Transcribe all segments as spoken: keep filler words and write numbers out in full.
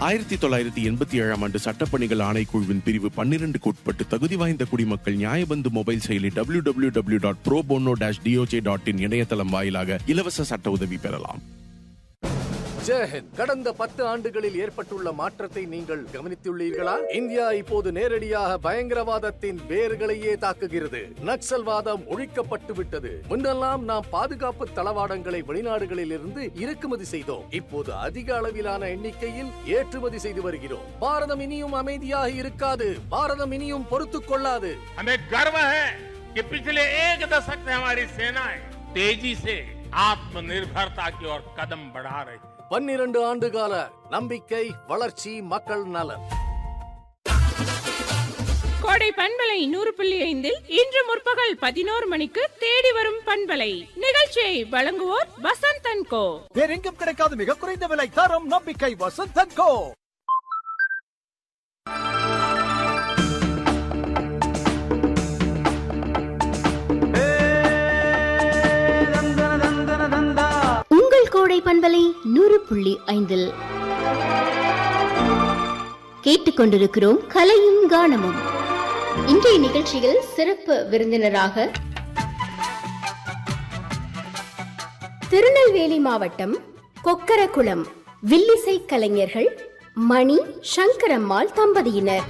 ஆயிரத்தி தொள்ளாயிரத்தி எண்பத்தி ஏழாம் ஆண்டு சட்டப்பணிகள் ஆணைக்குழுவின் பிரிவு பன்னிரண்டுக்கு உட்பட்டு தகுதி வாய்ந்த குடிமக்கள் நியாயபந்து மொபைல் செயலி W W W dot bro போனோ டாஷ் டிஓஜே டாட் இன் இணையதளம் வாயிலாக இலவச சட்ட உதவி பெறலாம். ஜெயஹிந்த். கடந்த பத்து ஆண்டுகளில் ஏற்பட்டுள்ள மாற்றத்தை நீங்கள் கவனித்துள்ளீர்களா? இந்தியா இப்போது நேரடியாக பயங்கரவாதத்தின் வேர்களையே தாக்குகிறது. நக்சல்வாதம் ஒழிக்கப்பட்டு விட்டது. முன்னெல்லாம் நாம் பாதுகாப்பு தளவாடங்களை வெளிநாடுகளில் இருந்து இறக்குமதி செய்தோம். இப்போது அதிக அளவிலான எண்ணிக்கையில் ஏற்றுமதி செய்து வருகிறோம். பாரதம் இனியும் அமைதியாக இருக்காது. பாரதம் இனியும் பொறுத்துக் கொள்ளாது. हमें गर्व है कि पिछले एक दशक से हमारी सेनाएं तेजी से आत्मनिर्भरता की ओर कदम बढ़ा रही है. பன்னிரண்டு ஆண்டு கால நம்பிக்கை, வளர்ச்சி, மக்கள் நலன். கோடை பண்பலை நூறு புள்ளி ஐந்தில் இன்று முற்பகல் பதினோரு மணிக்கு தேடி வரும் பண்பலை நிகழ்ச்சியை வழங்குவோர் வசந்த் அண்ட் கோ. வேறெங்கும் கிடைக்காத மிக குறைந்த விலை, தரம், நம்பிக்கை, வசந்த் அண்ட் கோ. கோடை பண்பலை நூறு புள்ளி ஐந்தில் கேட்டுக்கொண்டிருக்கிறோம் கலையும் கானமும். இன்றைய நிகழ்ச்சியில் சிறப்பு விருந்தினராக திருநெல்வேலி மாவட்டம் கொக்கரகுளம் வில்லிசை கலைஞர்கள் மணி சங்கரம்மாள் தம்பதியினர்.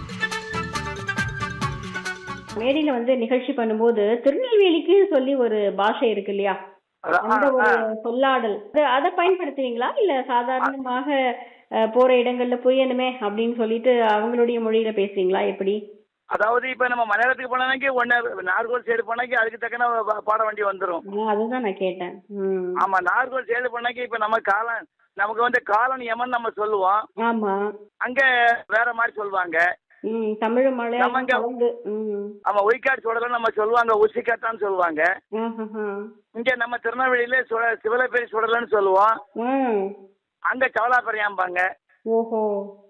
மேடையில வந்து நிகழ்ச்சி பண்ணும்போது திருநெல்வேலிக்கு சொல்லி ஒரு பாஷை இருக்கு இல்லையா, அந்த ஒரு சொல்லாடல் அதை பயன்படுத்துவீங்களா? இல்ல சாதாரணமாக போற இடங்கள்ல புரியணுமே அப்படின்னு சொல்லிட்டு அவங்களுடைய மொழியில பேசுவீங்களா? எப்படி? அதாவது இப்ப நம்ம மலையாளத்துக்கு போனாக்கி ஒன்னு நார்கோல் சைடு போனாக்கி அதுக்கு தக்கன பாட வேண்டி வந்துடும். அதுதான் நான் கேட்டேன். ஆமா, நார்கோல் சைடு போனாக்கி இப்ப நம்ம காலம் நமக்கு வந்து காலன் யமன் நம்ம சொல்லுவோம். ஆமா, அங்க வேற மாதிரி சொல்லுவாங்க. தமிழ் மலையாளம். ஆமா, ஒய்காட் சுடல நம்ம சொல்லுவாங்க, உசிக்காட்டான்னு சொல்லுவாங்க. இங்க நம்ம திருநெல்வேலியில சிவலப்பேரி சுடலன்னு சொல்லுவோம். அங்க சவலாப்பறையாம்பாங்க. ஓஹோ,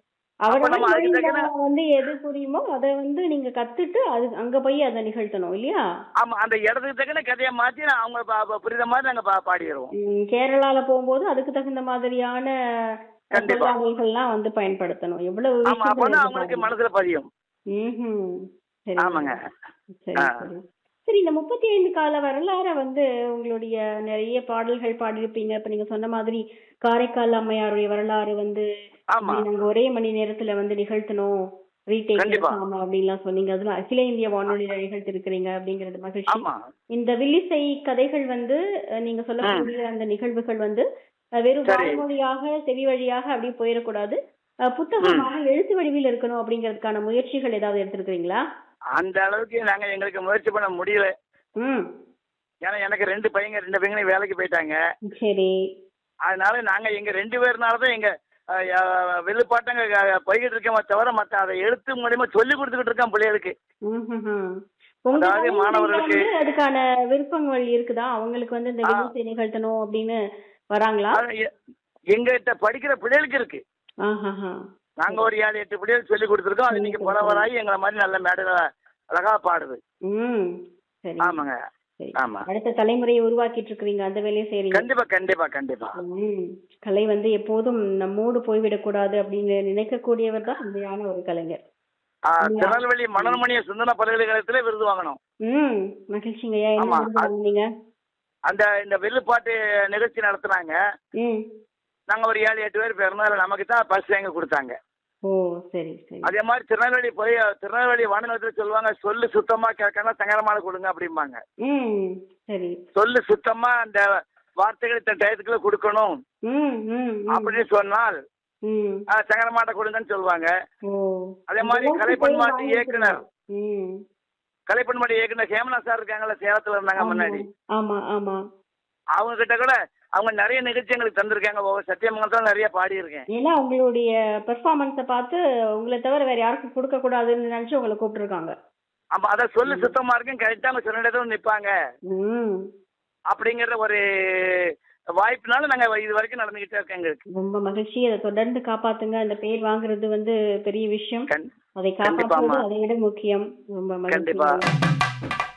வந்து எது புரியுமோ அதை வந்து நீங்க கத்துட்டு அது அங்க போய் அதை நிகழ்த்தணும் இல்லையா? ஆமா, அந்த இடத்துக்கு தகுந்த கதையை மாத்தி அவங்க புரியுத மாதிரி நாங்க பாடிடுவோம். கேரளால போகும்போது அதுக்கு தகுந்த மாதிரியான சொல்லாடல்கள்லாம் வந்து பயன்படுத்தணும். எவ்வளவு அவங்களுக்கு மனசுல பதியும். ஆமாங்க. சரி, இந்த முப்பத்தி ஐந்து கால வரலாற வந்து உங்களுடைய நிறைய பாடல்கள் பாடிருப்பீங்க. இப்ப நீங்க சொன்ன மாதிரி காரைக்கால் அம்மையாருடைய வரலாறு வந்து நாங்க ஒரே மணி நேரத்துல வந்து நிகழ்த்தணும், ரீடேக் அப்படின்லாம் சொன்னீங்க. அதுல அகில இந்திய வானொலியில நிகழ்த்தி இருக்கிறீங்க அப்படிங்கறது மகிழ்ச்சி. இந்த வில்லிசை கதைகள் வந்து நீங்க சொல்லக்கூடிய அந்த நிகழ்வுகள் வந்து வெறும் வாய்மொழியாக செவி வழியாக அப்படி போயிடக்கூடாது, புத்தகமாக எழுத்து வடிவில் இருக்கணும் அப்படிங்கறதுக்கான முயற்சிகள் ஏதாவது எடுத்திருக்கீங்களா? அந்த அளவுக்கு நாங்க எங்களுக்கு முயற்சி பண்ண முடியல. ஏன்னா எனக்கு ரெண்டு பையங்க ரெண்டு பையங்களும் வேலைக்கு போயிட்டாங்க. சரி, அதனால நாங்க எங்க ரெண்டு பேர்னாலதான் எங்க வெள்ளுப்பாட்டங்க போய்கிட்டு இருக்கோமே தவிர மத்த அதை எழுத்து மூலியமா சொல்லி கொடுத்துக்கிட்டு இருக்கோம் பிள்ளைகளுக்கு. மாணவர்களுக்கு அதுக்கான விருப்பங்கள் இருக்குதா? அவங்களுக்கு வந்து இந்த வில்லிசை நிகழ்த்தணும் அப்படின்னு வராங்களா? எங்கிட்ட படிக்கிற பிள்ளைகளுக்கு இருக்கு. நாங்க ஒரு ஏழு எட்டு பிள்ளைகள் சொல்லி கொடுத்துருக்கோம். அது இன்னைக்கு புலவராகி எங்களை மாதிரி நல்ல மேடையில அழகா பாடுது. ஆமாங்க. ஆமா, அடுத்த தலைமுறையை உருவாக்கிட்டு இருக்கிறீங்க, அந்த வேலையை செய்றீங்க. கண்டிப்பா கண்டிப்பா கண்டிப்பா. கலை வந்து எப்போதும் நம்மோடு போய்விடக் கூடாது அப்படின்னு நினைக்கக்கூடியவர் தான் உண்மையான ஒரு கலைஞர். திருநெல்வேலி மனோன்மணிய சுந்தர பல்கலைக்கழகத்திலே விருது வாங்கணும். ம், மகிழ்ச்சிங்க. நீங்க அந்த இந்த வெள்ளுப்பாட்டு நிகழ்ச்சி நடத்துனாங்க. நாங்க ஒரு ஏழு எட்டு பேர் பிறந்ததுல நமக்கு தான் பஸ் வாங்கி கொடுத்தாங்க. ஓ, சரி சரி. அதே மாதிரி திருநெல்வேலி போய் திருநெல்வேலி வானொலியத்துல சொல்லுவாங்க, சொல்லு சுத்தமா கேட்கணும், சங்கரமான கொடுங்க அப்படிம்பாங்க. சரி, சொல்லு சுத்தமா அந்த வார்த்தைகளை டயத்துக்குள்ள கொடுக்கணும் அப்படின்னு சொன்னால் சங்கரமாட்ட கொடுங்கன்னு சொல்லுவாங்க. அதே மாதிரி கலைப்பண்பாட்டு இயக்குனர் கலைப்பண்பாட்டு இயக்குனர் ஹேமலா சார் இருக்காங்கல்ல, சேலத்துல இருந்தாங்க முன்னாடி. ஆமா ஆமா. அவங்க கிட்ட கூட அவங்க நிறைய நிகழ்ச்சி எங்களுக்கு தந்திருக்காங்க. சத்தியமங்கலத்துல நிறைய பாடி இருக்கேன். ஏன்னா உங்களுடைய பெர்ஃபார்மன்ஸை பார்த்து உங்களை தவிர வேற யாருக்கும் கொடுக்க கூடாதுன்னு நினைச்சு உங்களை கூப்பிட்டு இருக்காங்க. ஆமா, அதான் சொல்லு சுத்தமா இருக்கேன், கரெக்டா அவங்க சொன்ன இடத்துல நிப்பாங்க அப்படிங்கிற ஒரு வாய்ப்புனால நாங்க இது வரைக்கும் நடந்துகிட்டே இருக்கோம். எங்களுக்கு ரொம்ப மகிழ்ச்சி. அதை தொடர்ந்து காப்பாத்துங்க. அந்த பேர் வாங்குறது வந்து பெரிய விஷயம். அதை காப்பாற்றுவது அதை விட முக்கியம். ரொம்ப மகிழ்ச்சி.